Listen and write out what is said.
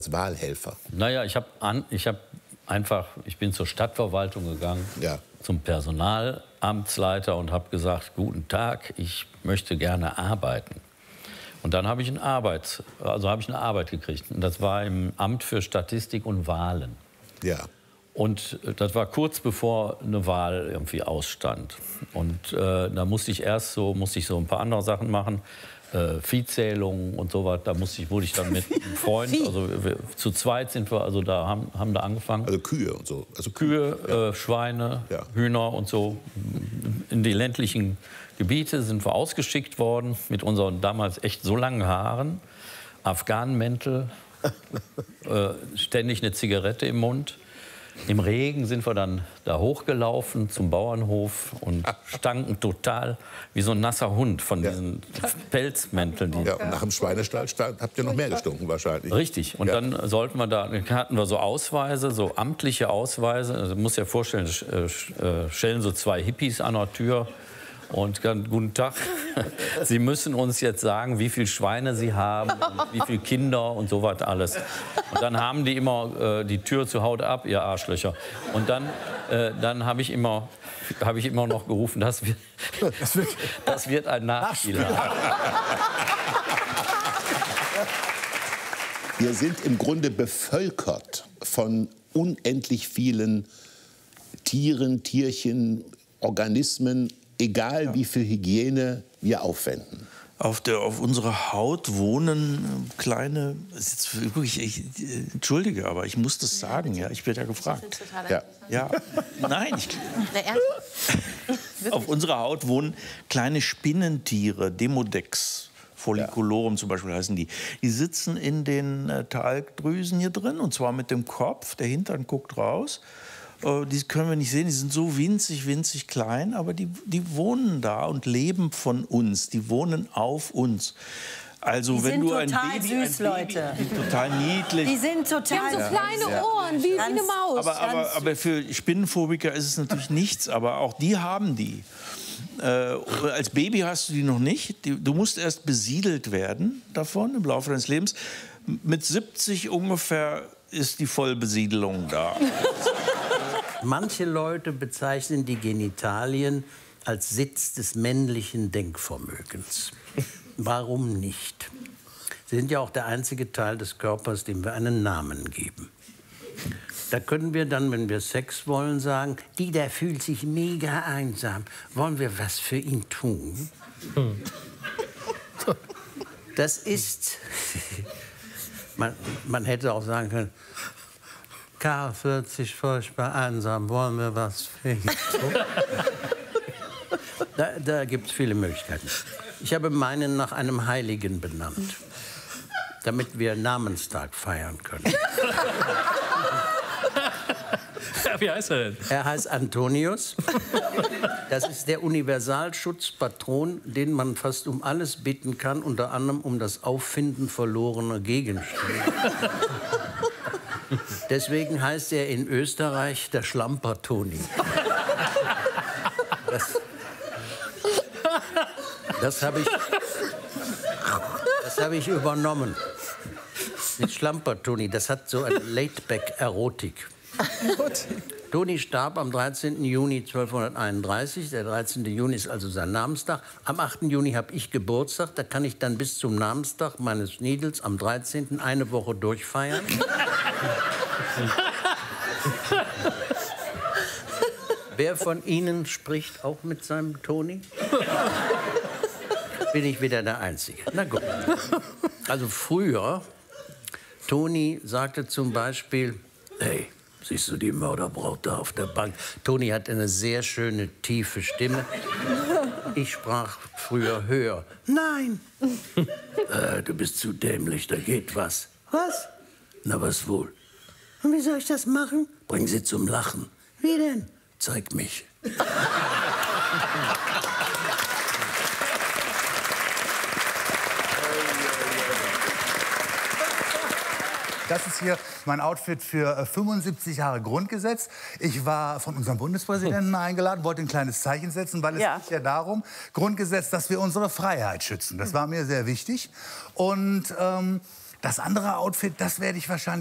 Wahlhelfer? Naja, ich bin zur Stadtverwaltung gegangen, Ja. zum Personalamtsleiter und habe gesagt, guten Tag, ich möchte gerne arbeiten. Und dann habe ich eine Arbeit gekriegt. Und das war im Amt für Statistik und Wahlen. Ja. Und das war kurz bevor eine Wahl irgendwie ausstand. Und da musste ich so ein paar andere Sachen machen. Viehzählung und so was, wurde ich dann mit einem Freund, also zu zweit sind wir, also da haben da angefangen. Also Kühe und so. Also Kühe, ja. Schweine, Ja. Hühner und so. In die ländlichen Gebiete sind wir ausgeschickt worden mit unseren damals echt so langen Haaren, Afghanenmäntel, ständig eine Zigarette im Mund. Im Regen sind wir dann da hochgelaufen zum Bauernhof und stanken total wie so ein nasser Hund von diesen Pelzmänteln. Ja, und nach dem Schweinestall habt ihr noch mehr gestunken wahrscheinlich. Richtig. Und dann hatten wir so Ausweise, so amtliche Ausweise. Also, du musst dir vorstellen, stellen so zwei Hippies an der Tür. Und guten Tag, Sie müssen uns jetzt sagen, wie viele Schweine Sie haben, und wie viele Kinder und so was alles. Und dann haben die immer die Tür zu Haut ab, ihr Arschlöcher. Und dann habe ich immer noch gerufen, das wird ein Nachspiel haben. Wir sind im Grunde bevölkert von unendlich vielen Tieren, Tierchen, Organismen, egal wie viel Hygiene wir aufwenden. Auf unserer Haut wohnen kleine, entschuldige, aber ich muss das sagen, ja, ich werde ja gefragt. Ja, nein, auf unserer Haut wohnen kleine Spinnentiere, Demodex folliculorum zum Beispiel heißen die. Die sitzen in den Talgdrüsen hier drin, und zwar mit dem Kopf, der Hintern guckt raus. Die können wir nicht sehen, die sind so winzig, winzig klein, aber die wohnen da und leben von uns, die wohnen auf uns. Also die wenn sind du ein total Baby, süß, Leute. total niedlich. Die sind total Die haben so kleine Ohren, wie eine Maus. Aber für Spinnenphobiker ist es natürlich nichts, aber auch die haben die. Als Baby hast du die noch nicht. Du musst erst besiedelt werden davon im Laufe deines Lebens. Mit 70 ungefähr ist die Vollbesiedelung da. Manche Leute bezeichnen die Genitalien als Sitz des männlichen Denkvermögens. Warum nicht? Sie sind ja auch der einzige Teil des Körpers, dem wir einen Namen geben. Da können wir dann, wenn wir Sex wollen, sagen, der fühlt sich mega einsam. Wollen wir was für ihn tun? Das ist... Man hätte auch sagen können, Karl fühlt sich furchtbar einsam, wollen wir was für ihn tun? Da gibt es viele Möglichkeiten. Ich habe meinen nach einem Heiligen benannt, damit wir Namenstag feiern können. Wie heißt er denn? Er heißt Antonius. Das ist der Universalschutzpatron, den man fast um alles bitten kann, unter anderem um das Auffinden verlorener Gegenstände. Deswegen heißt er in Österreich der Schlampertoni. Das habe ich übernommen. Mit Schlampertoni, das hat so eine Laidback-Erotik. Toni starb am 13. Juni 1231. Der 13. Juni ist also sein Namenstag. Am 8. Juni habe ich Geburtstag. Da kann ich dann bis zum Namenstag meines Schniedels am 13. eine Woche durchfeiern. Wer von Ihnen spricht auch mit seinem Toni? Bin ich wieder der Einzige. Na gut. Also früher, Toni sagte zum Beispiel, hey, siehst du die Mörderbraut da auf der Bank? Toni hat eine sehr schöne, tiefe Stimme. Ich sprach früher höher. Nein. Du bist zu dämlich, da geht was. Was? Na, was wohl? Und wie soll ich das machen? Bring sie zum Lachen. Wie denn? Zeig mich. Das ist hier mein Outfit für 75 Jahre Grundgesetz. Ich war von unserem Bundespräsidenten eingeladen, wollte ein kleines Zeichen setzen, weil es geht ja darum, Grundgesetz, dass wir unsere Freiheit schützen. Das war mir sehr wichtig. Und Das andere Outfit, das werde ich wahrscheinlich